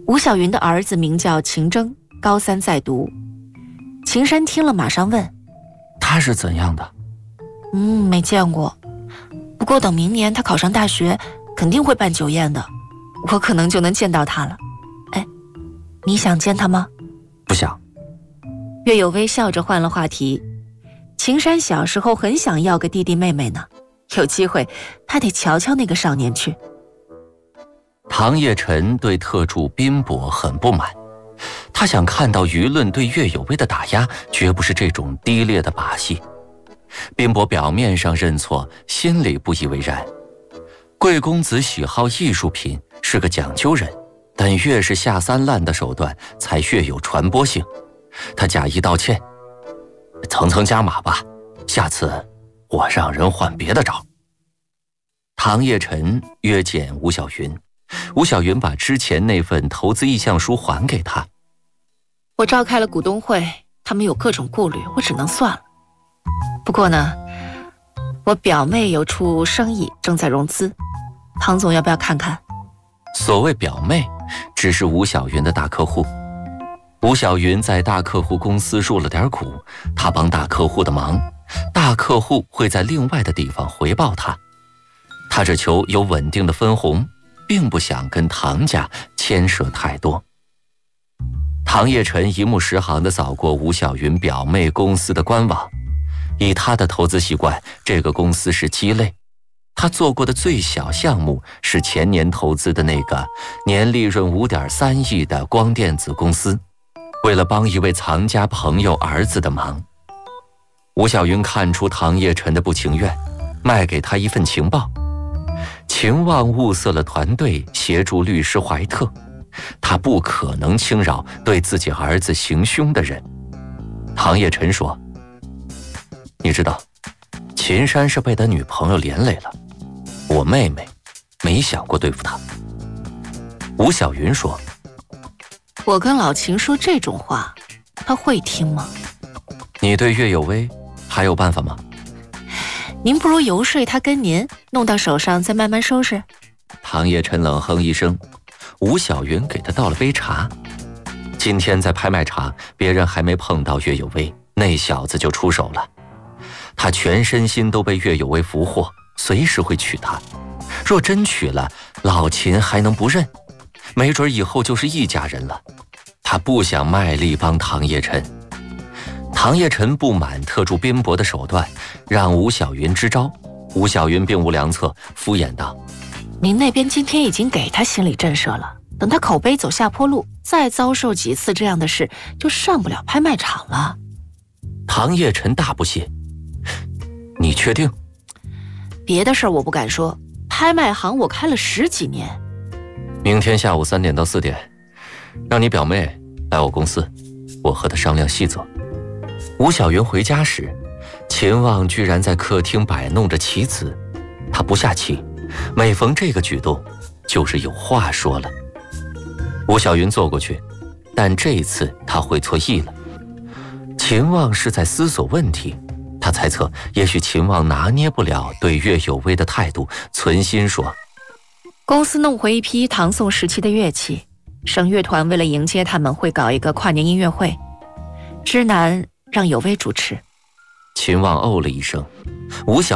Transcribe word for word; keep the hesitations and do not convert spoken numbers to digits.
吴小云的儿子名叫秦征，高三在读。秦山听了马上问： 他是怎样的？ 嗯，没见过。不过等明年他考上大学，肯定会办酒宴的，我可能就能见到他了。哎，你想见他吗？ 不想。 岳有微笑着换了话题。秦山小时候很想要个弟弟妹妹呢，有机会他得瞧瞧那个少年去。 唐叶晨对特助宾博很不满，他想看到舆论对岳有微的打压绝不是这种低劣的把戏。宾博表面上认错，心里不以为然。贵公子喜好艺术品，是个讲究人，但越是下三滥的手段才越有传播性。他假意道歉：层层加码吧，下次我让人换别的招。唐叶晨约见吴小云，吴小云把之前那份投资意向书还给他。 我召开了股东会，他们有各种顾虑，我只能算了。不过呢，我表妹有处生意正在融资，唐总要不要看看？ 所谓表妹，只是吴小云的大客户。吴小云在大客户公司入了点股，他帮大客户的忙，大客户会在另外的地方回报他。他只求有稳定的分红，并不想跟唐家牵涉太多。唐叶晨一目十行地扫过吴小云表妹公司的官网，以他的投资习惯，这个公司是鸡肋。他做过的最小项目是前年投资的那个年利润 五点三亿的光电子公司，为了帮一位藏家朋友儿子的忙。吴小云看出唐叶晨的不情愿，卖给他一份情报。秦望物色了团队协助律师怀特，他不可能轻饶对自己儿子行凶的人。唐叶晨说：你知道，秦山是被他女朋友连累了，我妹妹没想过对付他。吴小云说： 我跟老秦说这种话，他会听吗？ 你对岳有微还有办法吗？ 您不如游说他跟您，弄到手上再慢慢收拾。 唐叶晨冷哼一声，吴小云给他倒了杯茶。今天在拍卖场，别人还没碰到岳有微，那小子就出手了。他全身心都被岳有微俘获，随时会娶她。若真娶了，老秦还能不认？没准以后就是一家人了。他不想卖力帮唐叶晨。唐叶晨不满特助宾博的手段，让吴小云支招。吴小云并无良策，敷衍道： 您那边今天已经给他心理震慑了，等他口碑走下坡路，再遭受几次这样的事，就上不了拍卖场了。 唐叶晨大不屑：你确定？ 别的事儿我不敢说，拍卖行我开了十几年。 明天下午三点到四点，让你表妹来我公司，我和她商量细则。吴小云回家时，秦望居然在客厅摆弄着棋子，他不下棋，每逢这个举动就是有话说了。吴小云坐过去，但这一次他会错意了。秦望是在思索问题，他猜测也许秦望拿捏不了对岳有微的态度，存心说： 公司弄回一批唐宋时期的乐器，省乐团为了迎接他们会搞一个跨年音乐会，知南让有微主持。 秦望哦了一声，吴小